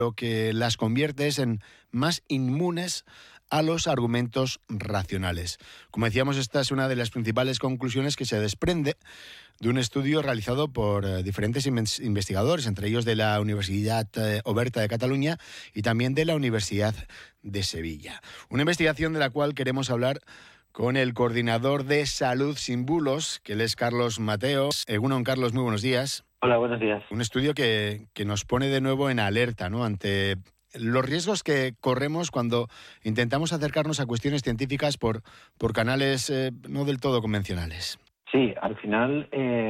lo que las convierte es en más inmunes a los argumentos racionales. Como decíamos, esta es una de las principales conclusiones que se desprende de un estudio realizado por diferentes investigadores, entre ellos de la Universidad Oberta de Cataluña y también de la Universidad de Sevilla. Una investigación de la cual queremos hablar con el coordinador de Salud Sin Bulos, que él es Carlos Mateo. Egunon, Carlos, muy buenos días. Hola, buenos días. Un estudio que nos pone de nuevo en alerta, ¿no?, ante los riesgos que corremos cuando intentamos acercarnos a cuestiones científicas por canales no del todo convencionales. Sí, al final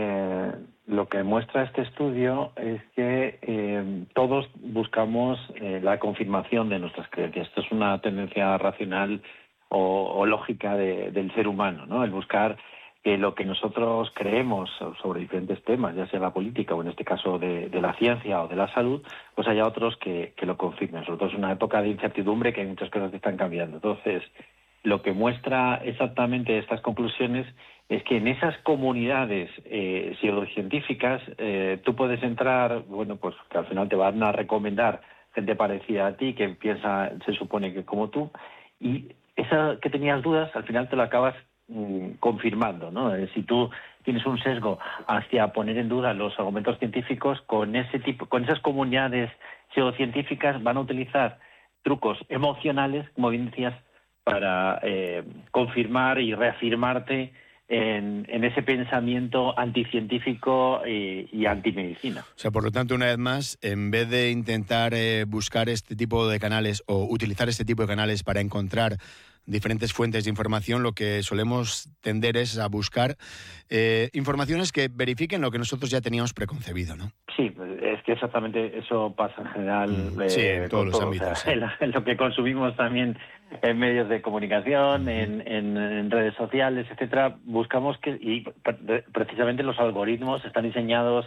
lo que muestra este estudio es que todos buscamos la confirmación de nuestras creencias. Esto es una tendencia racional o lógica del ser humano, ¿no? El buscar que lo que nosotros creemos sobre diferentes temas, ya sea la política o en este caso de la ciencia o de la salud, pues haya otros que lo confirmen. Sobre todo es una época de incertidumbre que hay muchas cosas que están cambiando. Entonces, lo que muestra exactamente estas conclusiones es que en esas comunidades pseudocientíficas tú puedes entrar, bueno, pues que al final te van a recomendar gente parecida a ti, que piensa, se supone que como tú, y esa que tenías dudas, al final te lo acabas confirmando, ¿no? Si tú tienes un sesgo hacia poner en duda los argumentos científicos, con esas comunidades pseudocientíficas van a utilizar trucos emocionales, como bien decías, para confirmar y reafirmarte en ese pensamiento anticientífico y antimedicina. O sea, por lo tanto, una vez más, en vez de intentar buscar este tipo de canales o utilizar este tipo de canales para encontrar diferentes fuentes de información, lo que solemos tender es a buscar informaciones que verifiquen lo que nosotros ya teníamos preconcebido, ¿no? Sí, es que exactamente eso pasa en general sí, en todos los ámbitos. O sea, en lo que consumimos también en medios de comunicación, en redes sociales, etcétera, buscamos y precisamente los algoritmos están diseñados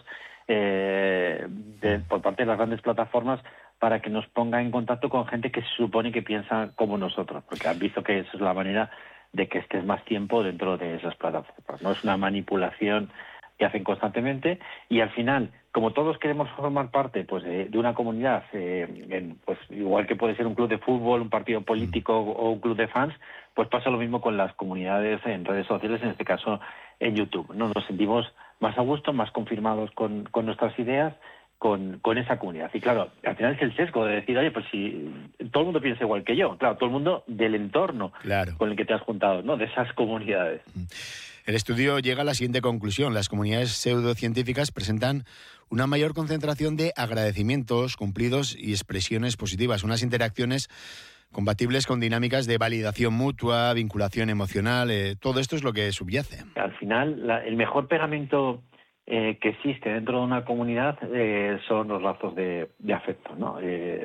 por parte de las grandes plataformas para que nos ponga en contacto con gente que se supone que piensa como nosotros, porque han visto que esa es la manera de que estés más tiempo dentro de esas plataformas. No es una manipulación que hacen constantemente, y al final, como todos queremos formar parte pues de una comunidad, pues igual que puede ser un club de fútbol, un partido político o un club de fans, pues pasa lo mismo con las comunidades en redes sociales, en este caso en YouTube, ¿no? Nos sentimos más a gusto, más confirmados con nuestras ideas, con esa comunidad. Y claro, al final es el sesgo de decir, oye, pues si todo el mundo piensa igual que yo, claro, todo el mundo del entorno con el que te has juntado, ¿no? De esas comunidades. El estudio llega a la siguiente conclusión: las comunidades pseudocientíficas presentan una mayor concentración de agradecimientos cumplidos y expresiones positivas, unas interacciones compatibles con dinámicas de validación mutua, vinculación emocional. Todo esto es lo que subyace. Al final, el mejor pegamento que existe dentro de una comunidad son los lazos de afecto, ¿no?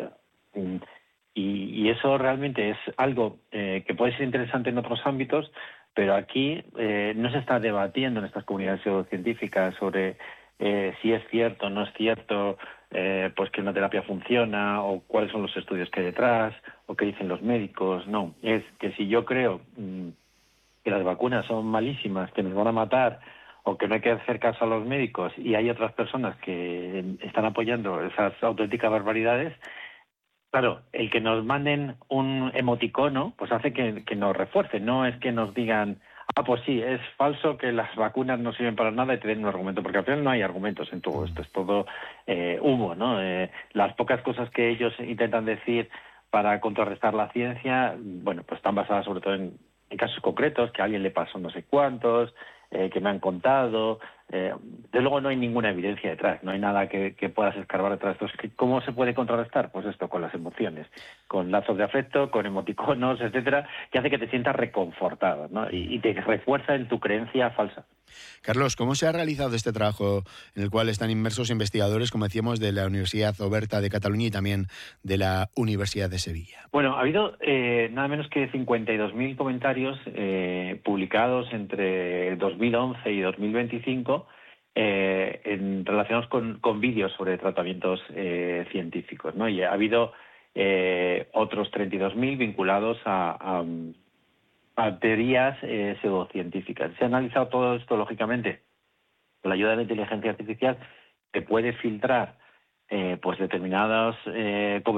Y eso realmente es algo que puede ser interesante en otros ámbitos, pero aquí no se está debatiendo en estas comunidades pseudocientíficas sobre si es cierto o no es cierto, pues que una terapia funciona, o cuáles son los estudios que hay detrás, o qué dicen los médicos. No, es que si yo creo que las vacunas son malísimas, que nos van a matar, o que no hay que hacer caso a los médicos, y hay otras personas que están apoyando esas auténticas barbaridades, claro, el que nos manden un emoticono pues hace que nos refuercen. No es que nos digan, pues sí, es falso que las vacunas no sirven para nada y te den un argumento, porque al final no hay argumentos en todo esto, es todo humo, ¿no? Las pocas cosas que ellos intentan decir para contrarrestar la ciencia, bueno, pues están basadas sobre todo en casos concretos, que a alguien le pasó no sé cuántos, que me han contado. De luego no hay ninguna evidencia detrás, no hay nada que puedas escarbar detrás. Entonces, ¿cómo se puede contrarrestar? Pues esto, con las emociones, con lazos de afecto, con emoticonos, etcétera, que hace que te sientas reconfortado, ¿no? Y te refuerza en tu creencia falsa. Carlos, ¿cómo se ha realizado este trabajo en el cual están inmersos investigadores, como decíamos, de la Universidad Oberta de Cataluña y también de la Universidad de Sevilla? Bueno, ha habido nada menos que 52.000 comentarios publicados entre 2011 y 2025 relacionados con vídeos sobre tratamientos científicos, ¿no? Y ha habido otros 32.000 vinculados a teorías pseudocientíficas. Se ha analizado todo esto, lógicamente, con la ayuda de la inteligencia artificial, que puede filtrar pues determinadas